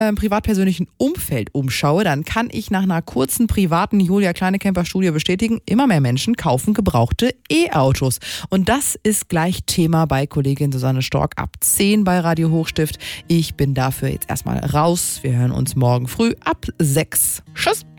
privatpersönlichen Umfeld umschaue, dann kann ich nach einer kurzen privaten Julia Kleinekemper-Studie bestätigen, immer mehr Menschen kaufen gebrauchte E-Autos. Und das ist gleich Thema bei Kollegin Susanne Stork ab 10 bei Radio Hochstift. Ich bin dafür jetzt erstmal raus. Wir hören uns morgen früh ab 6. Tschüss!